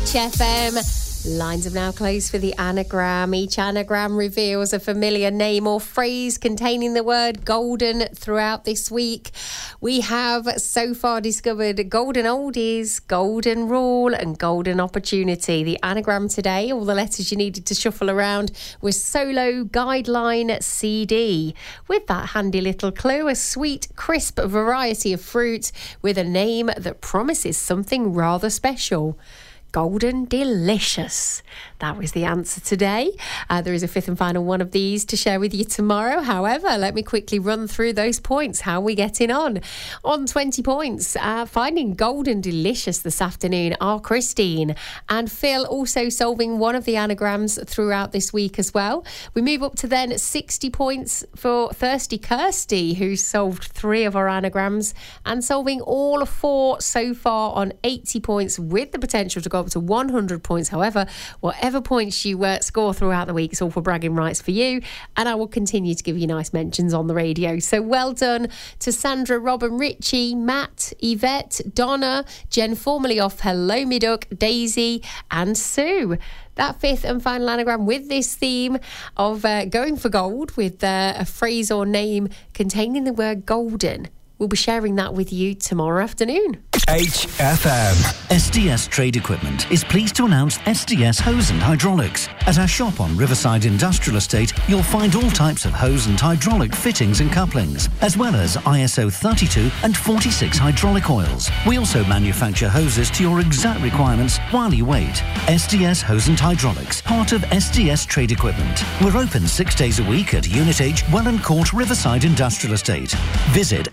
HFM. Lines have now closed for the anagram. Each anagram reveals a familiar name or phrase containing the word golden throughout this week. We have so far discovered golden oldies, golden rule and golden opportunity. The anagram today, all the letters you needed to shuffle around, was solo guideline CD. With that handy little clue, a sweet, crisp variety of fruit with a name that promises something rather special. Golden Delicious. That was the answer today. There is a fifth and final one of these to share with you tomorrow. However, let me quickly run through those points. How are we getting on? On 20 points, finding Golden Delicious this afternoon are Christine and Phil, also solving one of the anagrams throughout this week as well. We move up to then 60 points for Thirsty Kirsty, who solved 3 of our anagrams and solving all 4 so far on 80 points with the potential to go up to 100 points. However, whatever points you score throughout the week, it's all for bragging rights for you, and I will continue to give you nice mentions on the radio. So well done to Sandra, Robin, Richie, Matt, Yvette, Donna, Jen formerly off Hello Me Duck, Daisy and Sue. That fifth and final anagram with this theme of going for gold with a phrase or name containing the word golden. We'll be sharing that with you tomorrow afternoon. HFM. SDS Trade Equipment is pleased to announce SDS Hose and Hydraulics. At our shop on Riverside Industrial Estate, you'll find all types of hose and hydraulic fittings and couplings, as well as ISO 32 and 46 hydraulic oils. We also manufacture hoses to your exact requirements while you wait. SDS Hose and Hydraulics, part of SDS Trade Equipment. We're open 6 days a week at Unit H, Welland Court, Riverside Industrial Estate. Visit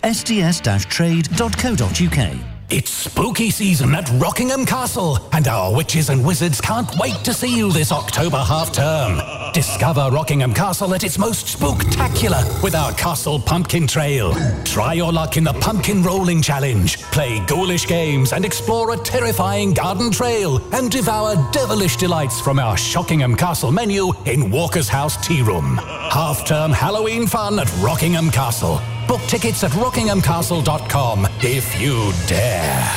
sds-trade.co.uk. It's spooky season at Rockingham Castle, and our witches and wizards can't wait to see you this October half-term. Discover Rockingham Castle at its most spooktacular with our Castle Pumpkin Trail. Try your luck in the Pumpkin Rolling Challenge, play ghoulish games and explore a terrifying garden trail, and devour devilish delights from our Shockingham Castle menu in Walker's House Tea Room. Half-term Halloween fun at Rockingham Castle. Book tickets at rockinghamcastle.com if you dare.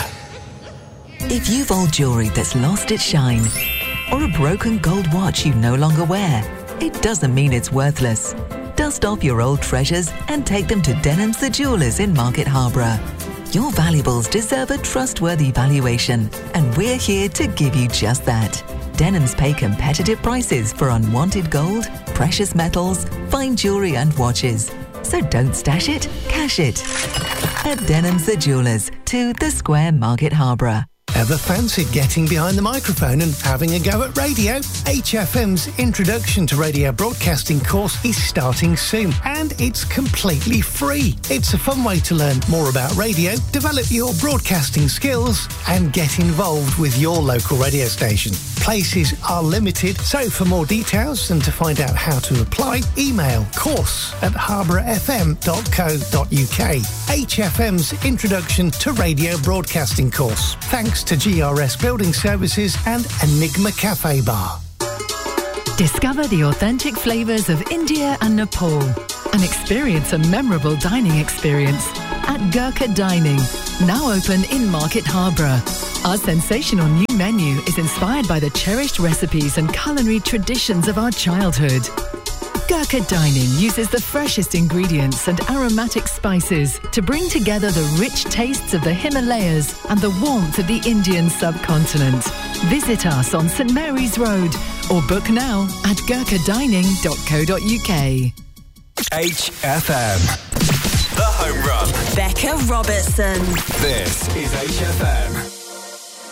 If you've old jewellery that's lost its shine, or a broken gold watch you no longer wear, it doesn't mean it's worthless. Dust off your old treasures and take them to Denham's the Jewellers in Market Harborough. Your valuables deserve a trustworthy valuation, and we're here to give you just that. Denham's pay competitive prices for unwanted gold, precious metals, fine jewellery and watches. So don't stash it, cash it. At Denham's the Jewellers, 2 The Square, Market Harborough. Ever fancied getting behind the microphone and having a go at radio? HFM's Introduction to Radio Broadcasting course is starting soon, and it's completely free. It's a fun way to learn more about radio, develop your broadcasting skills, and get involved with your local radio station. Places are limited, so for more details and to find out how to apply, email course@harbourfm.co.uk. HFM's Introduction to Radio Broadcasting course. Thanks to GRS Building Services and Enigma Cafe Bar. Discover the authentic flavours of India and Nepal and experience a memorable dining experience at Gurkha Dining, now open in Market Harborough. Our sensational new menu is inspired by the cherished recipes and culinary traditions of our childhood. Gurkha Dining uses the freshest ingredients and aromatic spices to bring together the rich tastes of the Himalayas and the warmth of the Indian subcontinent. Visit us on St Mary's Road or book now at gurkhadining.co.uk. HFM. The Home Run. Becca Robertson. This is HFM.